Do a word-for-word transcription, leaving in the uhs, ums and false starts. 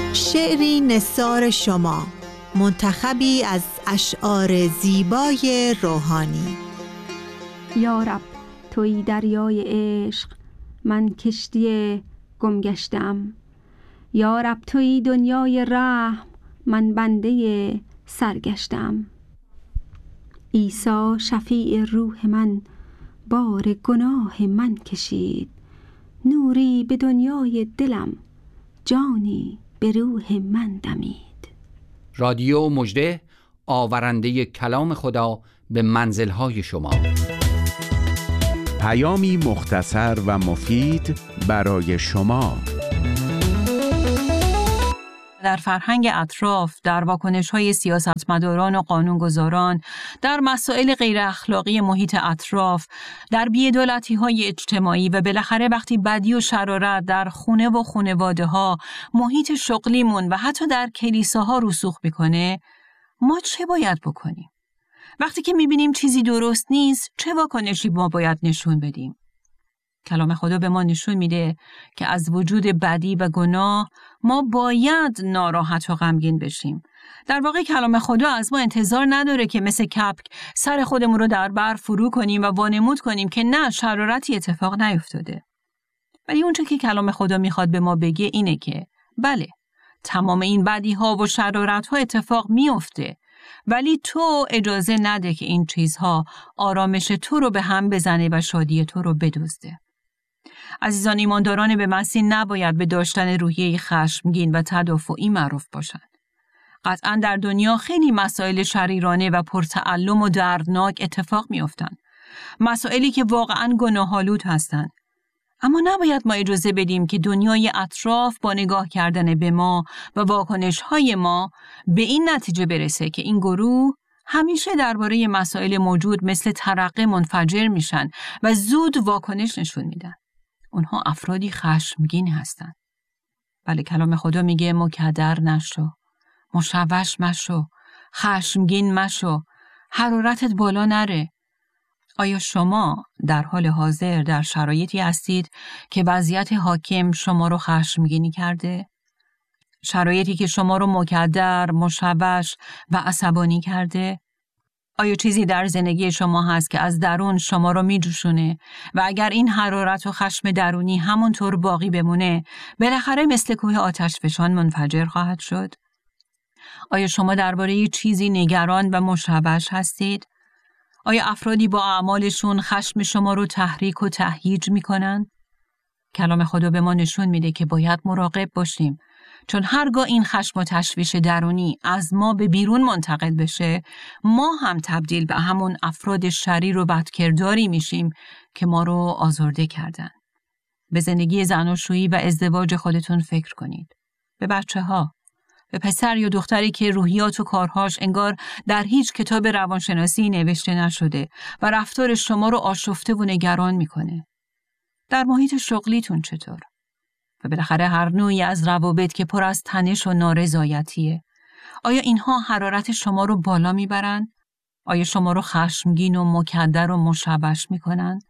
شعری نثار شما، منتخبی از اشعار زیبای روحانی. یا رب توی دریای عشق، من کشتی گم گشتم. یا رب توی دنیای رحم، من بنده سرگشتم. عیسی شفیع روح من، بار گناه من کشید. نوری به دنیای دلم، جانی به روح من دمید. رادیو مژده، آورنده کلام خدا به منزل‌های شما. پیامی مختصر و مفید برای شما. در فرهنگ اطراف، در واکنش‌های سیاستمداران و قانونگذاران، در مسائل غیر اخلاقی محیط اطراف، در بی‌عدالتی‌های اجتماعی و بالاخره وقتی بدی و شرارت در خونه و خانواده‌ها، محیط شغلیمون و حتی در کلیساها رسوخ می‌کنه، ما چه باید بکنیم؟ وقتی که می‌بینیم چیزی درست نیست، چه واکنشی ما باید نشون بدیم؟ کلام خدا به ما نشون میده که از وجود بدی و گناه ما باید ناراحت و غمگین بشیم. در واقع کلام خدا از ما انتظار نداره که مثل کپک سر خودمون رو در بر فرو کنیم و وانمود کنیم که نه، شرارتی اتفاق نیفتاده. ولی اونچه که کلام خدا میخواد به ما بگه اینه که بله، تمام این بدی ها و شرارت ها اتفاق میفته، ولی تو اجازه نده که این چیزها آرامش تو رو به هم بزنه و شادی تو رو بدزده. عزیزان ایمانداران به مسیح نباید به داشتن روحیه خشمگین و تدافعی معروف باشند. قطعاً در دنیا خیلی مسائل شریرانه و پرتعلم و دردناک اتفاق می‌افتند. مسائلی که واقعاً گناه‌آلود هستند. اما نباید ما اجازه بدیم که دنیای اطراف با نگاه کردن به ما و واکنش‌های ما به این نتیجه برسه که این گروه همیشه درباره مسائل موجود مثل ترقه منفجر میشن و زود واکنش نشون میدن. اونها افرادی خشمگین هستند. ولی کلام خدا میگه مکدر نشو، مشوش مشو، خشمگین مشو، حرارتت بالا نره. آیا شما در حال حاضر در شرایطی هستید که وضعیت حاکم شما رو خشمگینی کرده؟ شرایطی که شما رو مکدر، مشوش و عصبانی کرده؟ آیا چیزی در زندگی شما هست که از درون شما رو میجوشونه و اگر این حرارت و خشم درونی همونطور باقی بمونه، بالاخره مثل کوه آتشفشان منفجر خواهد شد؟ آیا شما درباره چیزی نگران و مشوش هستید؟ آیا افرادی با اعمالشون خشم شما رو تحریک و تهییج میکنن؟ کلام خدا به ما نشون میده که باید مراقب باشیم، چون هرگاه این خشم و تشویش درونی از ما به بیرون منتقل بشه، ما هم تبدیل به همون افراد شریر و بدکرداری میشیم که ما رو آزرده کردن. به زندگی زناشویی و ازدواج خودتون فکر کنید. به بچه ها، به پسر یا دختری که روحیات و کارهاش انگار در هیچ کتاب روانشناسی نوشته نشده و رفتار شما رو آشفته و نگران میکنه. در محیط شغلیتون چطور؟ و بالاخره هر نوعی از روابط که پر از تنش و نارضایتیه. آیا اینها حرارت شما رو بالا میبرن؟ آیا شما رو خشمگین و مکدر و مشوش میکنن؟